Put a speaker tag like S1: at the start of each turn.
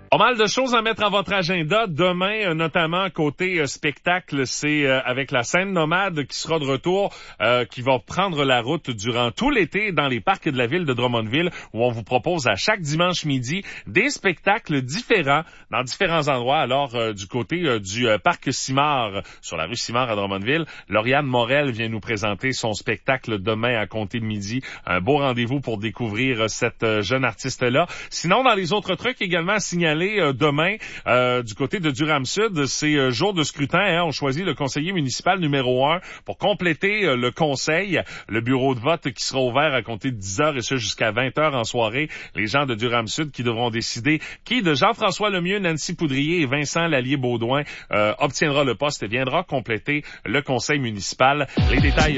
S1: Pas mal de choses à mettre à votre agenda. Demain, notamment côté spectacle, c'est avec la scène nomade qui sera de retour, qui va prendre la route durant tout l'été dans les parcs de la ville de Drummondville, où on vous propose à chaque dimanche midi des spectacles différents dans différents endroits. Alors, du côté du parc Simard, sur la rue Simard à Drummondville, Lauriane Morel vient nous présenter son spectacle demain à compter de midi. Un beau rendez-vous pour découvrir cette jeune artiste-là. Sinon, dans les autres trucs également à signaler, demain, du côté de Durham-Sud, c'est jour de scrutin. Hein, on choisit le conseiller municipal numéro 1 pour compléter le conseil. Le bureau de vote qui sera ouvert à compter de 10h et ce jusqu'à 20h en soirée. Les gens de Durham-Sud qui devront décider qui de Jean-François Lemieux, Nancy Poudrier et Vincent Lallier-Baudouin obtiendra le poste et viendra compléter le conseil municipal. Les détails